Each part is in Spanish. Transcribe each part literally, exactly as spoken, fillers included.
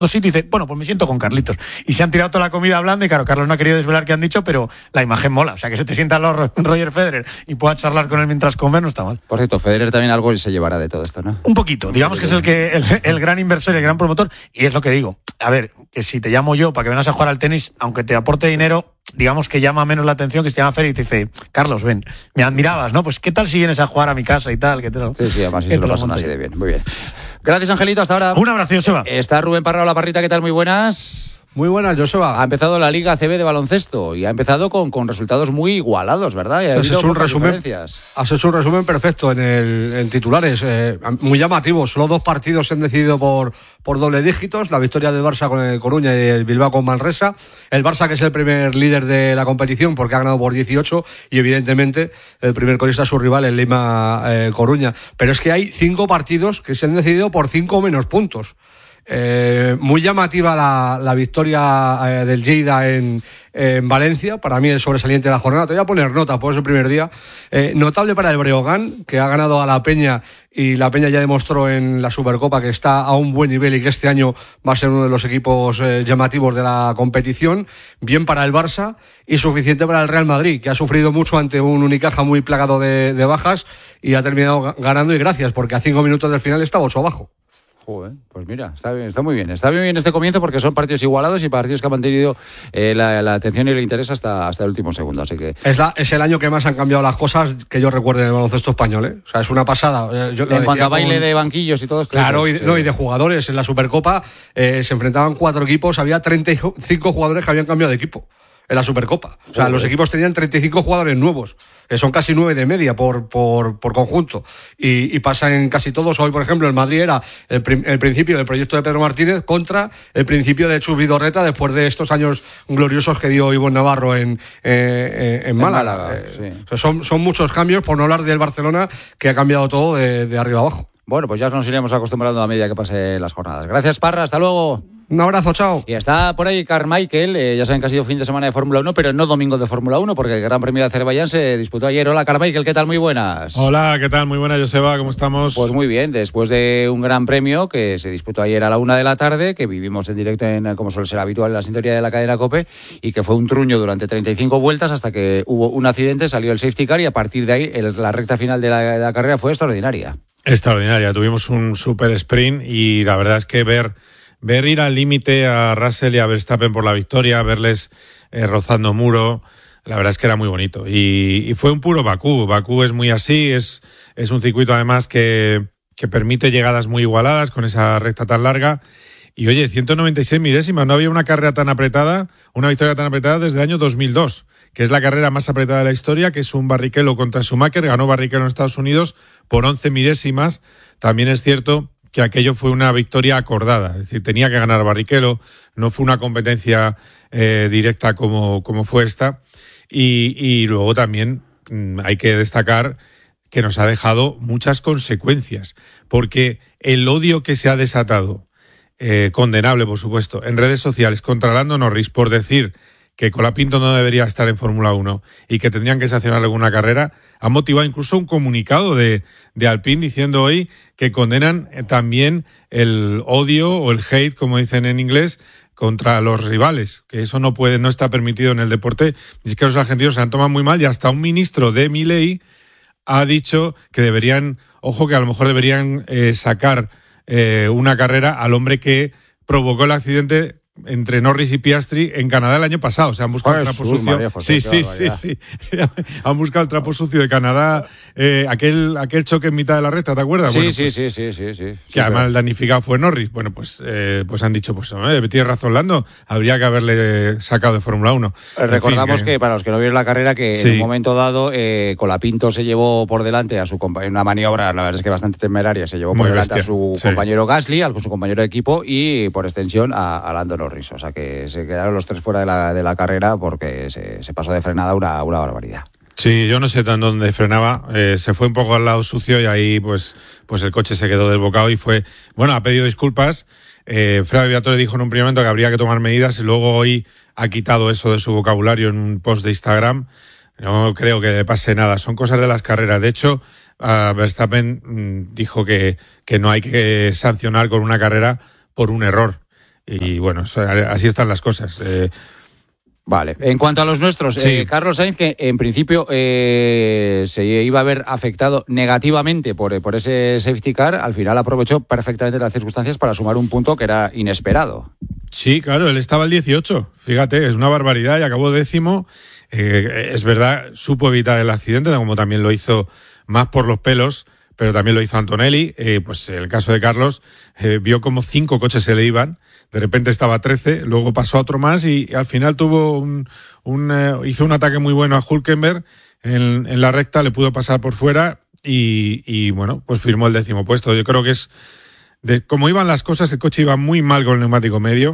sitio y dice, bueno, pues me siento con Carlitos. Y se han tirado toda la comida hablando y claro, Carlos no ha querido desvelar qué han dicho, pero la imagen mola. O sea, que se te sienta al lado Roger Federer y puedas charlar con él mientras comer, no está mal. Por cierto, Federer también algo se llevará de todo esto, ¿no? Un poquito. Digamos que es el que el, el gran inversor y el gran promotor. Y es lo que digo. A ver, que si te llamo yo para que vengas a jugar al tenis, aunque te aporte dinero, digamos que llama menos la atención que si te llama Federer y te dice, Carlos, ven, me admirabas, ¿no? Pues ¿qué tal si vienes a jugar a mi casa y tal? ¿Qué tal? Sí, sí, además sí se lo pasan así de bien. Muy bien. Gracias, Angelito, hasta ahora. Un abrazo, Joseba. Está Rubén Parrao, La Parrita, ¿qué tal? Muy buenas. Muy buenas, Joseba. Ha empezado la Liga A C B de baloncesto y ha empezado con, con resultados muy igualados, ¿verdad? Has hecho, un resumen, has hecho un resumen perfecto en, el, en titulares, eh, muy llamativo. Solo dos partidos se han decidido por, por doble dígitos. La victoria del Barça con el Coruña y el Bilbao con Manresa. El Barça, que es el primer líder de la competición porque ha ganado por dieciocho, y evidentemente el primer colista es su rival, el Lima eh, Coruña. Pero es que hay cinco partidos que se han decidido por cinco menos puntos. Eh, muy llamativa la, la victoria eh, del Lleida en, en Valencia. Para mí el sobresaliente de la jornada. Te voy a poner nota por ese primer día. Eh, notable para el Breogán, que ha ganado a la Peña, y la Peña ya demostró en la Supercopa que está a un buen nivel y que este año va a ser uno de los equipos eh, llamativos de la competición. Bien para el Barça y suficiente para el Real Madrid, que ha sufrido mucho ante un Unicaja muy plagado de, de bajas y ha terminado ganando, y gracias, porque a cinco minutos del final estaba ocho abajo. Joder, pues mira, está bien, está muy bien. Está muy bien este comienzo porque son partidos igualados y partidos que han mantenido eh, la, la atención y el interés hasta, hasta el último segundo. Así que es, la, es el año que más han cambiado las cosas que yo recuerdo en el baloncesto español, ¿eh? O sea, es una pasada. Yo en cuanto a baile con... de banquillos y todo esto. Claro, y, sí. no, y de jugadores. En la Supercopa eh, se enfrentaban cuatro equipos, había treinta y cinco jugadores que habían cambiado de equipo en la Supercopa. O sea, los equipos tenían treinta y cinco jugadores nuevos. Son casi nueve de media por, por, por conjunto. Y, y pasa en casi todos. Hoy, por ejemplo, el Madrid era el, prim, el principio del proyecto de Pedro Martínez contra el principio de Chus Vidorreta después de estos años gloriosos que dio Ivonne Navarro en, eh, en Málaga. En Málaga eh, sí. O sea, son, son muchos cambios, por no hablar del Barcelona, que ha cambiado todo de, de arriba abajo. Bueno, pues ya nos iremos acostumbrando a medida que pasen las jornadas. Gracias, Parra. Hasta luego. Un abrazo, chao. Y está por ahí Carmichael, eh, ya saben que ha sido fin de semana de Fórmula uno, pero no domingo de Fórmula uno, porque el Gran Premio de Azerbaiyán se disputó ayer. Hola, Carmichael, ¿qué tal? Muy buenas. Hola, ¿qué tal? Muy buenas, Joseba, ¿cómo estamos? Pues muy bien, después de un Gran Premio que se disputó ayer a la una de la tarde, que vivimos en directo, en, como suele ser habitual en la sintonía de la cadena COPE, y que fue un truño durante treinta y cinco vueltas hasta que hubo un accidente, salió el safety car y a partir de ahí el, la recta final de la, de la carrera fue extraordinaria. Extraordinaria, tuvimos un super sprint y la verdad es que ver... Ver ir al límite a Russell y a Verstappen por la victoria, verles eh, rozando muro, la verdad es que era muy bonito. Y, y fue un puro Bakú. Bakú es muy así, es, es un circuito además que, que permite llegadas muy igualadas con esa recta tan larga. Y oye, ciento noventa y seis milésimas, no había una carrera tan apretada, una victoria tan apretada desde el año dos mil dos, que es la carrera más apretada de la historia, que es un Barrichello contra Schumacher, ganó Barrichello en Estados Unidos por once milésimas. También es cierto que aquello fue una victoria acordada, es decir, tenía que ganar Barrichello, no fue una competencia eh, directa como, como fue esta, y, y luego también mmm, hay que destacar que nos ha dejado muchas consecuencias, porque el odio que se ha desatado, eh, condenable por supuesto, en redes sociales contra Lando Norris por decir que Colapinto no debería estar en Fórmula uno y que tendrían que sancionar alguna carrera, ha motivado incluso un comunicado de, de Alpine diciendo hoy que condenan también el odio o el hate, como dicen en inglés, contra los rivales, que eso no puede, no está permitido en el deporte. Y es que los argentinos se han tomado muy mal y hasta un ministro de Milei ha dicho que deberían, ojo, que a lo mejor deberían eh, sacar eh, una carrera al hombre que provocó el accidente entre Norris y Piastri en Canadá el año pasado. O sea, han buscado el trapo sucio. Sí, sí, sí, sí. Han buscado el trapo sucio de Canadá, eh, aquel aquel choque en mitad de la recta, ¿te acuerdas? Sí, bueno, sí, pues, sí, sí, sí, sí. Que sí, además claro. El damnificado fue Norris. Bueno, pues eh, pues han dicho, pues eh, tienes razón, Lando, habría que haberle sacado de Fórmula uno. Recordamos fin, que... que, para los que no vieron la carrera, que sí. En un momento dado eh, Colapinto se llevó por delante a su compañero, una maniobra, la verdad es que bastante temeraria, se llevó por Muy delante bestia. a su sí. compañero Gasly, a su compañero de equipo y por extensión a, a Lando Norris. O sea que se quedaron los tres fuera de la, de la carrera porque se, se pasó de frenada una, una barbaridad. Sí, yo no sé tan dónde frenaba, eh, se fue un poco al lado sucio y ahí pues pues el coche se quedó desbocado y fue, bueno, ha pedido disculpas. eh, Flavio Briatore dijo en un primer momento que habría que tomar medidas y luego hoy ha quitado eso de su vocabulario en un post de Instagram. No creo que pase nada, son cosas de las carreras. De hecho, uh, Verstappen mmm, dijo que, que no hay que sancionar con una carrera por un error. Y bueno, así están las cosas. Eh, Vale, en cuanto a los nuestros, sí. eh, Carlos Sainz, que en principio eh, se iba a ver afectado negativamente por, por ese safety car, al final aprovechó perfectamente las circunstancias para sumar un punto que era inesperado. Sí, claro, él estaba al dieciocho, fíjate, es una barbaridad y acabó décimo. Eh, es verdad, supo evitar el accidente, como también lo hizo más por los pelos, pero también lo hizo Antonelli. Eh, pues en el caso de Carlos, eh, vio como cinco coches se le iban. De repente estaba a trece, luego pasó a otro más y al final tuvo un, un eh, hizo un ataque muy bueno a Hülkenberg en, en la recta, le pudo pasar por fuera y, y bueno, pues firmó el décimo puesto. Yo creo que es, de como iban las cosas, el coche iba muy mal con el neumático medio,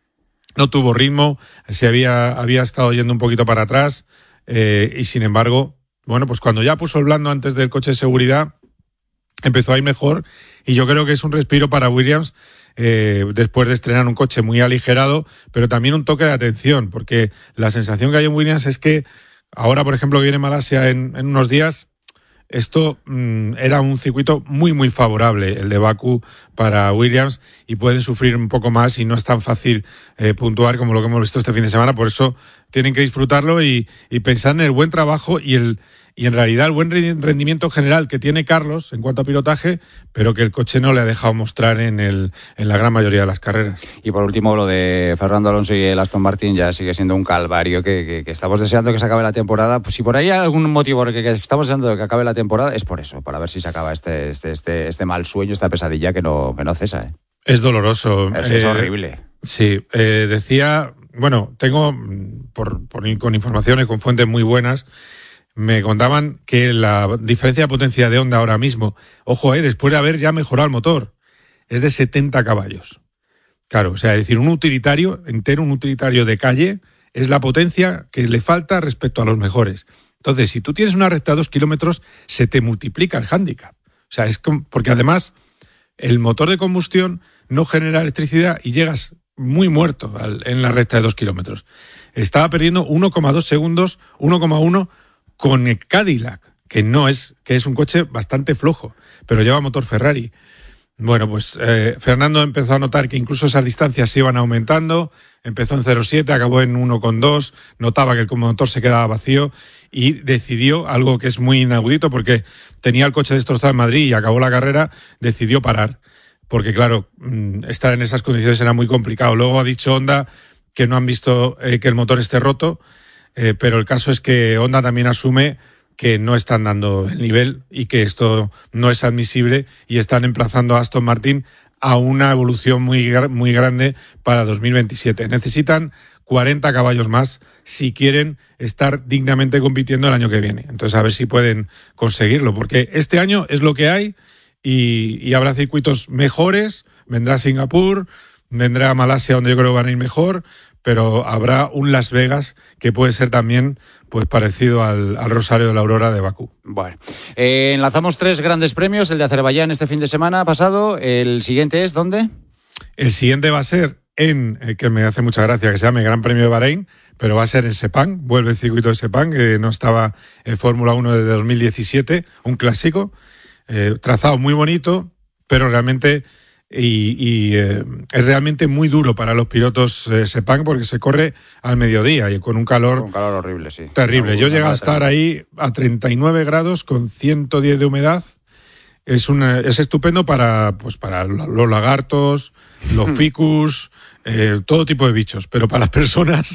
no tuvo ritmo, se había, había estado yendo un poquito para atrás eh, y sin embargo, bueno, pues cuando ya puso el blando antes del coche de seguridad, empezó a ir mejor y yo creo que es un respiro para Williams. Eh, después de estrenar un coche muy aligerado, pero también un toque de atención, porque la sensación que hay en Williams es que ahora, por ejemplo, que viene Malasia en, en unos días, esto mmm, era un circuito muy, muy favorable, el de Bakú para Williams, y pueden sufrir un poco más y no es tan fácil eh, puntuar como lo que hemos visto este fin de semana. Por eso tienen que disfrutarlo y, y pensar en el buen trabajo y el y en realidad el buen rendimiento general que tiene Carlos en cuanto a pilotaje, pero que el coche no le ha dejado mostrar en el en la gran mayoría de las carreras. Y por último, lo de Fernando Alonso y el Aston Martin ya sigue siendo un calvario que, que, que estamos deseando que se acabe la temporada. Pues si por ahí hay algún motivo por el que, que estamos deseando que acabe la temporada, es por eso, para ver si se acaba este este este, este mal sueño, esta pesadilla que no, que no cesa. ¿eh? Es doloroso. Es, eh, es horrible. Sí, eh, decía, bueno, tengo por, por con informaciones, con fuentes muy buenas, me contaban que la diferencia de potencia de Honda ahora mismo, ojo, eh, después de haber ya mejorado el motor, es de setenta caballos. Claro, o sea, es decir, un utilitario entero, un utilitario de calle, es la potencia que le falta respecto a los mejores. Entonces, si tú tienes una recta de dos kilómetros, se te multiplica el hándicap. O sea, es como, porque además el motor de combustión no genera electricidad y llegas muy muerto al, en la recta de dos kilómetros. Estaba perdiendo uno coma dos segundos, uno coma uno con el Cadillac, que no es, que es un coche bastante flojo, pero lleva motor Ferrari. Bueno, pues eh, Fernando empezó a notar que incluso esas distancias se iban aumentando, empezó en cero coma siete, acabó en uno coma dos, notaba que el motor se quedaba vacío y decidió, algo que es muy inaudito porque tenía el coche destrozado en Madrid y acabó la carrera, decidió parar, porque claro, estar en esas condiciones era muy complicado. Luego ha dicho Honda que no han visto eh, que el motor esté roto, Eh, pero el caso es que Honda también asume que no están dando el nivel y que esto no es admisible y están emplazando a Aston Martin a una evolución muy, muy grande para dos mil veintisiete. Necesitan cuarenta caballos más si quieren estar dignamente compitiendo el año que viene. Entonces, a ver si pueden conseguirlo, porque este año es lo que hay y, y habrá circuitos mejores, vendrá Singapur, vendrá Malasia, donde yo creo que van a ir mejor, pero habrá un Las Vegas que puede ser también pues parecido al, al Rosario de la Aurora de Bakú. Bueno, eh, enlazamos tres grandes premios, el de Azerbaiyán este fin de semana pasado, el siguiente es ¿dónde? El siguiente va a ser en, eh, que me hace mucha gracia que se llame Gran Premio de Bahrein, pero va a ser en Sepang, vuelve el circuito de Sepang, que no estaba en Fórmula uno desde dos mil diecisiete, un clásico, eh, trazado muy bonito, pero realmente... Y, y eh, es realmente muy duro para los pilotos eh, Sepang porque se corre al mediodía y con un calor, con un calor horrible, sí. Terrible. No, Yo llegué a no, estar terrible. ahí a treinta y nueve grados con ciento diez de humedad. Es una, es estupendo para, pues para los lagartos, los ficus, eh, todo tipo de bichos, pero para las personas,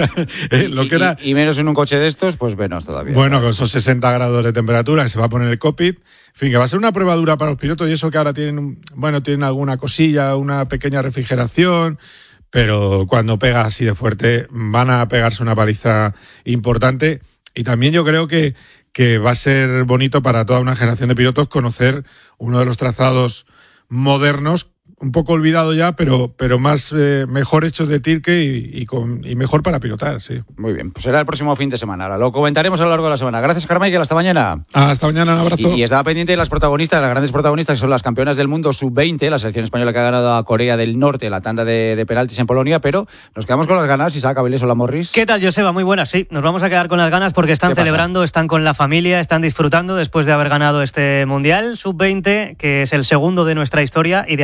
eh, lo que era... Y, y menos en un coche de estos, pues menos todavía. Bueno, con esos sesenta grados de temperatura que se va a poner el cockpit. En fin, que va a ser una prueba dura para los pilotos y eso que ahora tienen, bueno, tienen alguna cosilla, una pequeña refrigeración, pero cuando pega así de fuerte van a pegarse una paliza importante. Y también yo creo que, que va a ser bonito para toda una generación de pilotos conocer uno de los trazados modernos, un poco olvidado ya, pero, pero más eh, mejor hechos de Tirke y, y, con, y mejor para pilotar, sí. Muy bien, pues será el próximo fin de semana. Ahora lo comentaremos a lo largo de la semana. Gracias, Carmichael, hasta mañana. Hasta mañana, un abrazo. Y, y estaba pendiente de las protagonistas, las grandes protagonistas, que son las campeonas del mundo sub veinte, la selección española que ha ganado a Corea del Norte la tanda de, de penaltis en Polonia, pero nos quedamos con las ganas. Isaac Avilés, hola Morris. ¿Qué tal, Joseba? Muy buenas, sí. Nos vamos a quedar con las ganas porque están celebrando, están con la familia, están disfrutando después de haber ganado este Mundial sub veinte, que es el segundo de nuestra historia y de haber hecho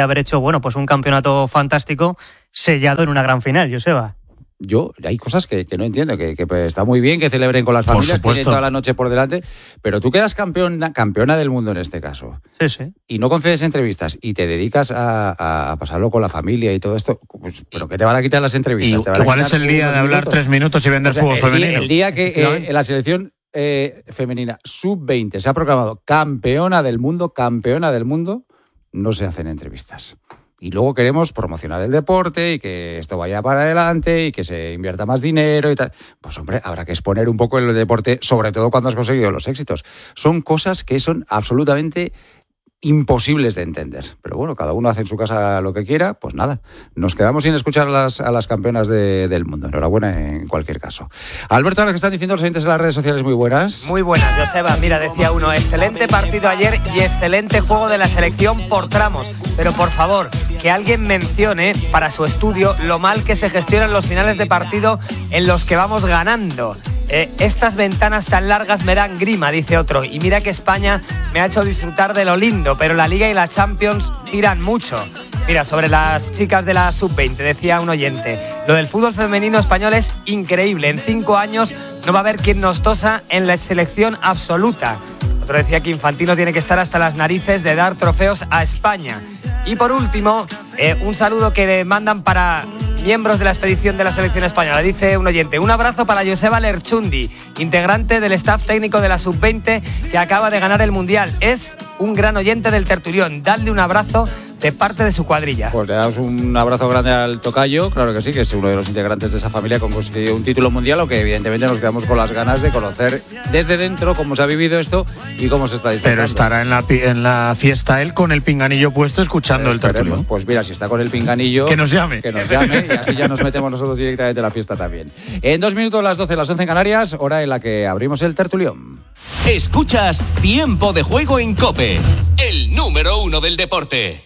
bueno, pues un campeonato fantástico sellado en una gran final, Joseba. Yo, hay cosas que, que no entiendo, que, que está muy bien que celebren con las Por familias, supuesto. tienen toda la noche por delante, pero tú quedas campeona, campeona del mundo en este caso, Sí, sí. y no concedes entrevistas y te dedicas a, a pasarlo con la familia y todo esto, pues, ¿pero qué te van a quitar las entrevistas? Y, ¿Te van a igual quitar es el día unos de hablar minutos? tres minutos y vender O sea, fútbol el día- femenino. El día que eh, en la selección eh, femenina sub veinte se ha proclamado campeona del mundo, campeona del mundo, no se hacen entrevistas. Y luego queremos promocionar el deporte y que esto vaya para adelante y que se invierta más dinero y tal. Pues hombre, habrá que exponer un poco el deporte, sobre todo cuando has conseguido los éxitos. Son cosas que son absolutamente imposibles de entender. Pero bueno, cada uno hace en su casa lo que quiera, pues nada. Nos quedamos sin escuchar a las, a las campeonas de, del mundo. Enhorabuena en cualquier caso. Alberto, lo que están diciendo los oyentes en las redes sociales, muy buenas. Muy buenas, Joseba. Mira, decía uno, excelente partido ayer y excelente juego de la selección por tramos. Pero por favor, que alguien mencione para su estudio lo mal que se gestionan los finales de partido en los que vamos ganando. Eh, estas ventanas tan largas me dan grima, dice otro. Y mira que España me ha hecho disfrutar de lo lindo, pero la Liga y la Champions tiran mucho. Mira, sobre las chicas de la sub veinte, decía un oyente, lo del fútbol femenino español es increíble. En cinco años no va a haber quien nos tosa en la selección absoluta. Otro decía que Infantino tiene que estar hasta las narices de dar trofeos a España. Y por último, eh, un saludo que le mandan para miembros de la expedición de la selección española. Dice un oyente, un abrazo para Joseba Lerchundi, integrante del staff técnico de la sub veinte que acaba de ganar el Mundial. Es un gran oyente del tertulión. Dadle un abrazo de parte de su cuadrilla. Pues le damos un abrazo grande al tocayo, claro que sí, que es uno de los integrantes de esa familia con conseguido un título mundial, aunque evidentemente nos quedamos con las ganas de conocer desde dentro cómo se ha vivido esto y cómo se está disfrutando. Pero estará en la, pi- en la fiesta él con el pinganillo puesto escuchando el Esperemos. tertulio. Pues mira, si está con el pinganillo, Que nos llame. Que nos llame y así ya nos metemos nosotros directamente en la fiesta también. En dos minutos, las doce, las once en Canarias, hora en la que abrimos el tertulión. Escuchas Tiempo de Juego en COPE, el número uno del deporte.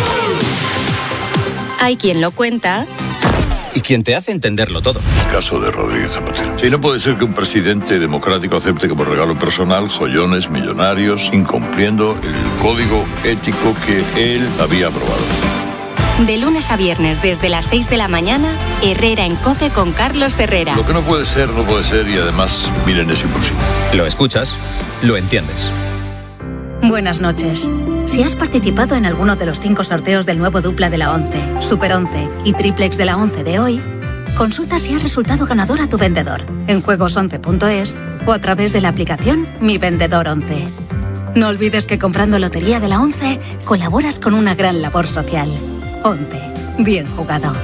Hay quien lo cuenta Y quien te hace entenderlo todo. Caso de Rodríguez Zapatero. Sí, no puede ser que un presidente democrático acepte como regalo personal joyones millonarios, incumpliendo el código ético que él había aprobado. de lunes a viernes desde las seis de la mañana, Herrera en COPE con Carlos Herrera. Lo que no puede ser, no puede ser y además, miren, es imposible. Lo escuchas, lo entiendes. Buenas noches. Si has participado en alguno de los cinco sorteos del nuevo dupla de la ONCE, Super once y Triplex de la ONCE de hoy, consulta si has resultado ganador a tu vendedor en juegos once punto es o a través de la aplicación Mi Vendedor once. No olvides que comprando Lotería de la ONCE colaboras con una gran labor social. ONCE. Bien jugado.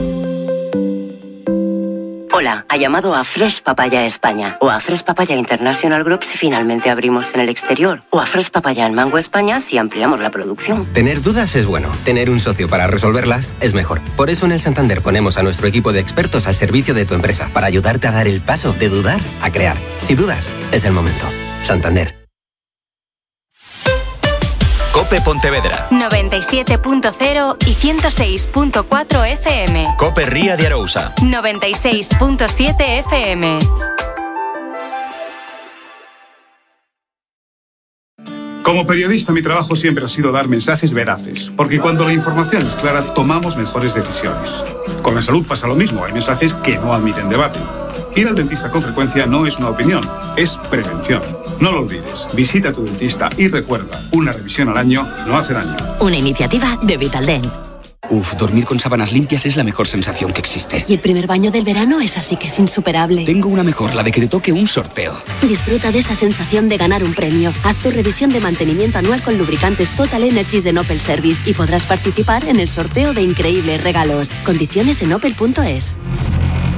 Hola, ha llamado a Fresh Papaya España o a Fresh Papaya International Group si finalmente abrimos en el exterior o a Fresh Papaya en Mango España si ampliamos la producción. Tener dudas es bueno, tener un socio para resolverlas es mejor. Por eso en el Santander ponemos a nuestro equipo de expertos al servicio de tu empresa para ayudarte a dar el paso de dudar a crear. Si dudas, es el momento. Santander. COPE Pontevedra. noventa y siete punto cero y ciento seis punto cuatro F M. COPE Ría de Arousa. noventa y seis punto siete F M. Como periodista, mi trabajo siempre ha sido dar mensajes veraces, porque cuando la información es clara, tomamos mejores decisiones. Con la salud pasa lo mismo, hay mensajes que no admiten debate. Ir al dentista con frecuencia no es una opinión, es prevención. No lo olvides, visita a tu dentista y recuerda, una revisión al año no hace daño. Una iniciativa de Vitaldent. Uf, dormir con sábanas limpias es la mejor sensación que existe. Y el primer baño del verano es así que es insuperable. Tengo una mejor, la de que te toque un sorteo. Disfruta de esa sensación de ganar un premio. Haz tu revisión de mantenimiento anual con lubricantes Total Energies de Opel Service y podrás participar en el sorteo de increíbles regalos. Condiciones en opel punto es.